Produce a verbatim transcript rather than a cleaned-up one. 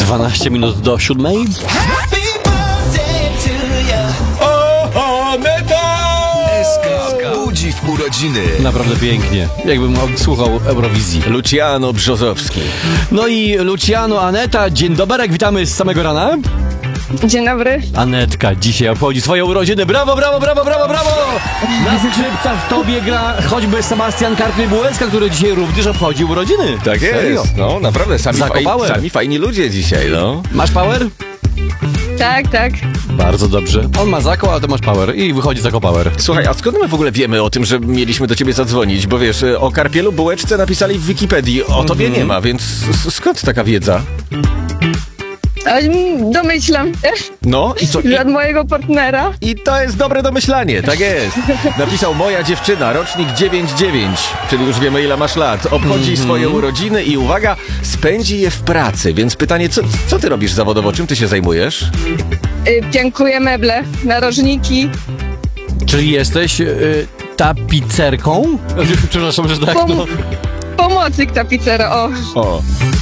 dwanaście minut do siódmej. S K budzi w urodziny. Naprawdę pięknie. Jakbym słuchał Eurowizji. Luciano Brzozowski. No i Luciano, Aneta, dzień dobry, witamy z samego rana. Dzień dobry. Anetka dzisiaj obchodzi swoje urodziny. Brawo, brawo, brawo, brawo, brawo! Na skrzypcach w tobie gra choćby Sebastian Karpny-Bułecka, który dzisiaj również obchodzi urodziny. Tak Serio? jest. No naprawdę, sami, Za faj, power. sami fajni ludzie dzisiaj, no. Masz power? Tak, tak. Bardzo dobrze. On ma zako, a ty masz power. I wychodzi zako power. Słuchaj, a skąd my w ogóle wiemy o tym, że mieliśmy do ciebie zadzwonić? Bo wiesz, o Karpielu Bułeczce napisali w Wikipedii, o tobie nie ma, więc s- skąd taka wiedza? Ale domyślam się, No i co? że od mojego partnera. I to jest dobre domyślanie, tak jest. Napisał moja dziewczyna, rocznik dziewięć dziewięć, czyli już wiemy ile masz lat. Obchodzi Mhm. swoje urodziny i uwaga, spędzi je w pracy. Więc pytanie, co, co ty robisz zawodowo? Czym ty się zajmujesz? Y, piankuję meble, narożniki. Czyli jesteś y, tapicerką? Przepraszam, że tak, Pom- no. Pomocnik tapicera, o. O,